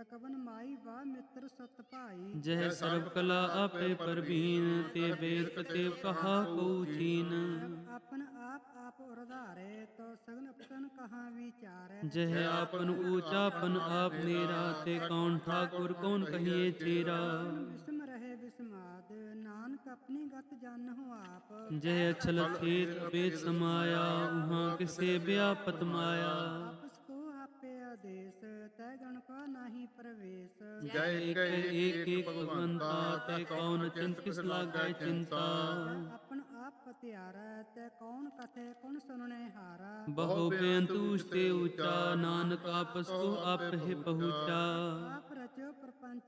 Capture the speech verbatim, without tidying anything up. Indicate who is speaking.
Speaker 1: ਕਵਨ ਮਾਈ ਵਾ ਮਿੱਤਰ ਸਤ ਭਾਈ।
Speaker 2: ਜਹ ਸਰਬ ਕਲਾ ਆਪੇ ਪਰਬੀਨ, ਤੇ ਵੇਦ ਤੇ ਕਹਾ ਕਉ ਚੀਨ।
Speaker 1: ਆਪਨ ਆਪ ਆਪ ਉਰਧਾਰੇ, ਤੋ ਸਗਨ ਅਪਤਨ ਕਹਾ ਵਿਚਾਰੈ।
Speaker 2: ਜਹ ਆਪਨ ਊਚਾ ਪਨ ਆਪ ਮੇਰਾ, ਤੇ ਕੌਣ ਠਾकुर ਕੌਣ ਕਹੀਏ ਚੇਰਾ।
Speaker 1: ਵਿਸਮ ਰਹੇ ਵਿਸਮਾਦ, ਨਾਨਕ ਆਪਣੀ ਗਤ ਜਾਣਹੁ ਆਪ।
Speaker 2: ਜਹ ਅਛਲ ਥੇਤ ਅਪੇਤ ਸਮਾਇਆ, ਉਹਾਂ ਕਿਸੇ ਵਿਆਪਤ ਮਾਇਆ।
Speaker 1: ਆਪਸ ਕੋ ਆਪੇ ਆਦੇਸ, ਤੈ ਗਣ ਕਾ ਨਾਹੀ ਪ੍ਰਵੇਸ਼।
Speaker 2: ਜੈ ਇਕ ਏਕ ਏਕ ਭਗਵੰਤਾ, ਤੈ ਕੌਣ ਚਿੰਤ ਕਿਸ ਲਾਗੈ ਚਿੰਤਾ।
Speaker 1: ਆਪਨ ਆਪ ਪਤਿਆਰੈ, ਤੈ ਕੌਣ ਕਥੈ ਕੌਣ ਸੁਨਣੇ ਹਾਰਾ।
Speaker 2: ਬਹੁ ਬੇਅੰਤ ਊਚ ਤੇ ਊਚਾ, ਨਾਨਕ ਆਪਸ ਕੋ ਆਪਹਿ ਪਹੁੰਚਾ।
Speaker 1: ਆਪ ਰਚਿਓ ਪ੍ਰਪੰਚ